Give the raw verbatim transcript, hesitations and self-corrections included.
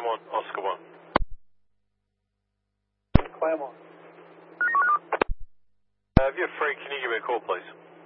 one, Oscar one. Clam on. Uh, if you're free, can you give me a call, please?